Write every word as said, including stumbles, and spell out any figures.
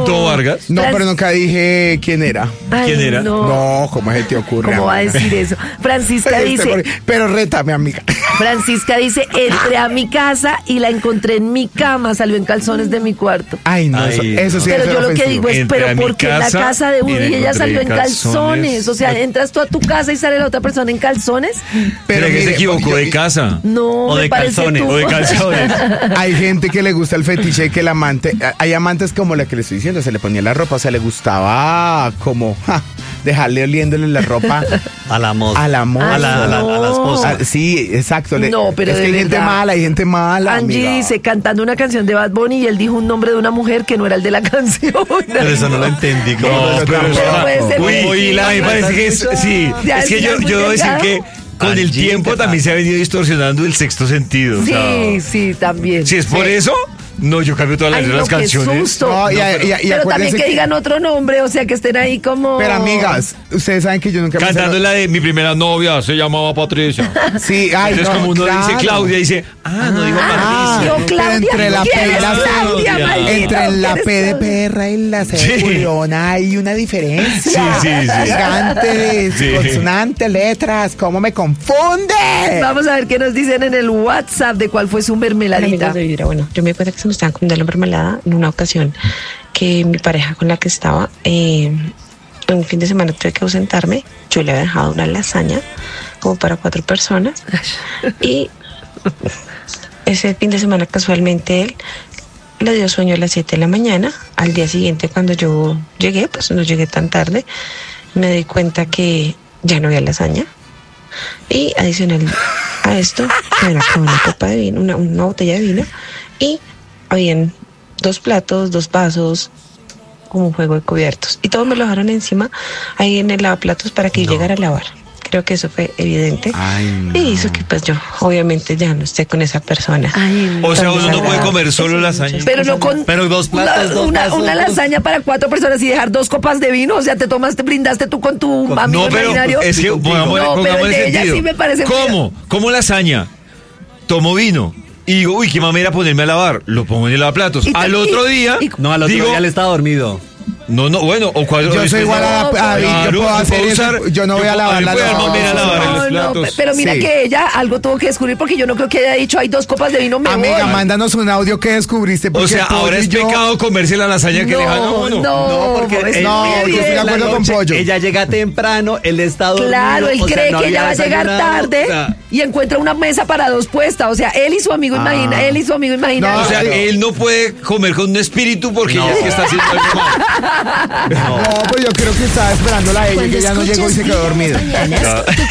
Gustavo Vargas? No, Fran- pero nunca dije quién era. Ay, ¿Quién era? No. No, ¿cómo se te ocurre? ¿Cómo va a amiga? decir eso? Francisca Este dice, por- Pero rétame, amiga. Francisca dice, entré a mi casa y la encontré en mi cama, salió en calzones de mi cuarto. Ay, no, Ay, eso, no. eso sí Pero es yo lo que ofensivo. digo es, Entré a pero mi porque en la casa casa de uno y y le ella encontré salió en calzones. calzones. O sea, entras tú a tu casa y sale la otra persona en calzones. Pero que mire, se equivocó yo- de casa. No, O me de parece calzones, tú. O de calzones. Hay gente que le gusta el fetiche de que el amante, hay amantes como la que le estoy diciendo, se le ponía la ropa, o sea, le gustaba como ja, dejarle oliéndole la ropa A la moza. a la moza. A la, a la, a la esposa. Ah, sí, exacto. le- No, pero es que de hay gente verdad. mala, hay gente mala. Angie amiga. dice, cantando una canción de Bad Bunny y él dijo un nombre de una mujer que no era el de la canción. Pero eso no lo entendí. ¿cómo? No, pero Pero eso- puede ser Uy, mentira. a mí me parece que es, sí, Ya, es que ya yo, muy yo debo decir delgado. que con el Angie, tiempo ¿qué también pasa? se ha venido distorsionando el sexto sentido. o Sí, sea, sí, también. si es por eso, no, yo cambio todas las Ay, letras de no, las qué canciones. susto. No, y, No, y- pero y- y pero también acuérdense que que- digan otro nombre, o sea, que estén ahí como... Pero amigas, ustedes saben que yo nunca me Cantando sé- la de mi primera novia, se llamaba Patricia. Sí, ay, Entonces, no, como uno claro. dice Claudia, dice, ah, no digo Ah, Patricia. yo, pero Claudia, entre la ¿quién P y es la C, Claudia, maldito? entre la ¿Quién P es de Claudia? perra y la C de Sí. culiona hay una diferencia. Sí, sí, sí. Gigantes, Sí. consonantes, letras, ¿cómo me confunde? Vamos a ver qué nos dicen en el WhatsApp de cuál fue su mermeladita. Amigos de Vibra, bueno, yo me di cuenta que se me estaban comiendo la mermelada en una ocasión que mi pareja con la que estaba, eh, un fin de semana tuve que ausentarme, yo le había dejado una lasaña como para cuatro personas y ese fin de semana casualmente él le dio sueño a las siete de la mañana. Al día siguiente cuando yo llegué, pues no llegué tan tarde, me di cuenta que ya no había lasaña. Y adicional a esto, me había acabado una copa de vino, una, una botella de vino, y habían dos platos, dos vasos, como un juego de cubiertos. Y todos me lo dejaron encima, ahí en el lavaplatos para que yo llegara a lavar. Creo que eso fue evidente. Ay, no. Y hizo que pues yo, obviamente, ya no esté con esa persona. Ay, O sea, Tan uno no puede desagradable. comer solo lasaña. pero no con Pero dos platos, una, dos una, vasos, una dos- lasaña para cuatro personas y dejar dos copas de vino, o sea, te tomaste, brindaste tú con tu amigo No, pero imaginario. es que pongamos, No, pero pongamos el el de ella sentido. sí me parece ¿Cómo? ¿Cómo lasaña? Tomo vino. Y digo, uy, qué mamera ponerme a lavar. Lo pongo en el lavaplatos. Y ta- Al y- otro día, y- No, al otro digo, día él está dormido. no, no, bueno, o cuál. Yo soy igual a No, David, claro, yo puedo yo hacer puedo eso, usar- yo no yo voy a puedo- lavar a mí la puede volver a lavar en los No, no, platos. pero mira Sí. que ella algo tuvo que descubrir porque yo no creo que haya dicho hay dos copas de vino, me Amiga, voy. mándanos un audio que descubriste. O porque sea, Pollo ahora y es yo- pecado comerse la lasaña que no, dejan a uno. no, No, porque es él- no, muy yo estoy de evidente. acuerdo la con noche, Pollo. Ella llega temprano, él está dormido. Claro, él o sea, cree no que había ella va a llegar desayunado, tarde o sea, y encuentra una mesa para dos puestas. O sea, él y su amigo imagina, él y su amigo imagina. O sea, No, él no puede comer con un espíritu porque No. ya es que está haciendo algo mal. No, pues yo creo que estaba esperándola a ella, Cuando que ya no llegó y escuchas se quedó Vibra en las dormida. mañanas, tu